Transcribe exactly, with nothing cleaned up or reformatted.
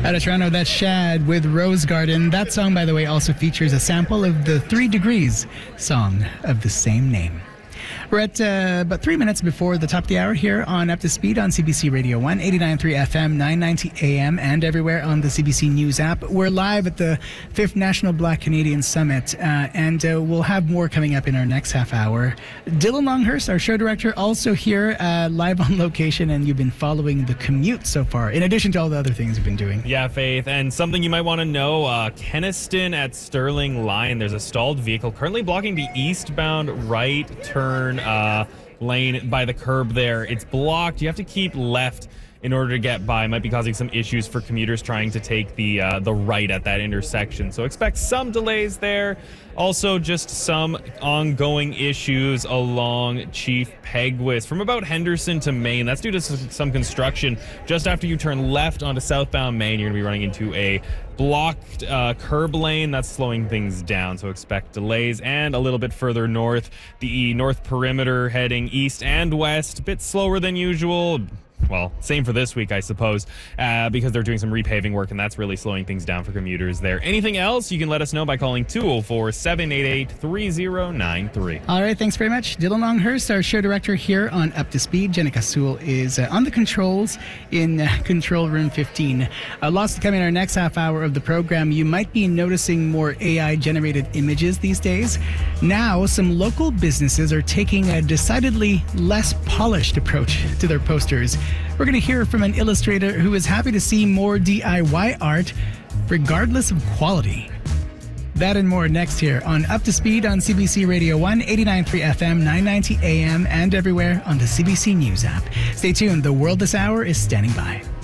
Out of Toronto, that's Shad with Rose Garden. That song, by the way, also features a sample of the Three Degrees song of the same name. We're at uh, about three minutes before the top of the hour here on Up to Speed on C B C Radio one, eighty-nine point three F M, nine ninety A M, and everywhere on the C B C News app. We're live at the fifth National Black Canadian Summit, uh, and uh, we'll have more coming up in our next half hour. Dylan Longhurst, our show director, also here uh, live on location, and you've been following the commute so far, in addition to all the other things you've been doing. Yeah, Faith, and something you might want to know, uh, Kenniston at Sterling Line, there's a stalled vehicle currently blocking the eastbound right turn uh, lane by the curb there. It's blocked. You have to keep left in order to get by. It might be causing some issues for commuters trying to take the uh, the right at that intersection. So expect some delays there. Also, just some ongoing issues along Chief Pegwis from about Henderson to Main. That's due to some construction. Just after you turn left onto southbound Main, you're going to be running into a blocked uh, curb lane. That's slowing things down, so expect delays. And a little bit further north, the North Perimeter heading east and west, a bit slower than usual. Well, same for this week, I suppose, uh, because they're doing some repaving work, and that's really slowing things down for commuters there. Anything else, you can let us know by calling two oh four, seven eight eight, three oh nine three. All right, thanks very much. Dylan Longhurst, our show director here on Up to Speed. Jenica Sewell is uh, on the controls in uh, Control Room fifteen. Uh, lots to come in our next half hour of the program. You might be noticing more A I-generated images these days. Now, some local businesses are taking a decidedly less polished approach to their posters. We're going to hear from an illustrator who is happy to see more D I Y art, regardless of quality. That and more next here on Up to Speed on C B C Radio one, eighty-nine point three F M, nine ninety A M, and everywhere on the C B C News app. Stay tuned. The World This Hour is standing by.